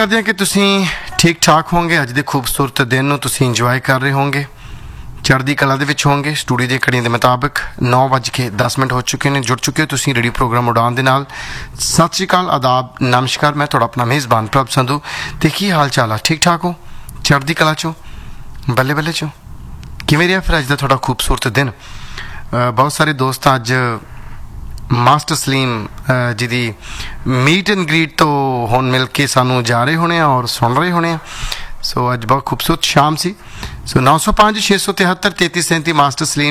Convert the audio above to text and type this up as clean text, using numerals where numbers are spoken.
ਕਰਦੇ ਹਾਂ ਕਿ ਤੁਸੀਂ ਠੀਕ ਠਾਕ ਹੋਵੋਗੇ। ਅੱਜ ਦੇ ਖੂਬਸੂਰਤ ਦਿਨ ਨੂੰ ਤੁਸੀਂ ਇੰਜੋਏ ਕਰ ਰਹੇ ਹੋਵੋਗੇ, ਚੜ੍ਹਦੀ ਕਲਾ ਦੇ ਵਿੱਚ ਹੋਵੋਗੇ। ਸਟੂਡੀਓ ਦੀਆਂ ਘੜੀਆਂ ਦੇ ਮੁਤਾਬਕ 9:10 ਹੋ ਚੁੱਕੇ ਨੇ। ਜੁੜ ਚੁੱਕੇ ਹੋ ਤੁਸੀਂ ਰੇਡੀਓ ਪ੍ਰੋਗਰਾਮ ਉਡਾਨ ਦੇ ਨਾਲ। ਸਤਿ ਸ਼੍ਰੀ ਅਕਾਲ, ਆਦਾਬ, ਨਮਸਕਾਰ। ਮੈਂ ਤੁਹਾਡਾ ਆਪਣਾ ਮੇਜ਼ਬਾਨ ਪ੍ਰਭ ਸੰਧੂ। ਤੇ ਕੀ ਹਾਲ ਚਾਲ ਆ? ਠੀਕ ਠਾਕ ਹੋ? ਚੜ੍ਹਦੀ ਕਲਾ 'ਚੋਂ, ਬੱਲੇ ਬੱਲੇ 'ਚੋਂ? ਕਿਵੇਂ ਰਿਹਾ ਫਿਰ ਅੱਜ ਦਾ ਤੁਹਾਡਾ ਖੂਬਸੂਰਤ ਦਿਨ? ਬਹੁਤ ਸਾਰੇ ਦੋਸਤ ਅੱਜ ਮਾਸਟਰ ਸਲੀਮ ਜੀ ਦੀ ਮੀਟ ਐਂਡ ਗ੍ਰੀਟ ਤੋਂ ਹੁਣ ਮਿਲ ਕੇ ਸਾਨੂੰ ਜਾ ਰਹੇ ਹੋਣੇ ਆ ਔਰ ਸੁਣ ਰਹੇ ਹੋਣੇ ਆ। ਸੋ ਅੱਜ ਬਹੁਤ ਖੂਬਸੂਰਤ ਸ਼ਾਮ ਸੀ। ਸੋ 905 673 3337 ਮਾਸਟਰ ਸਲੀਮ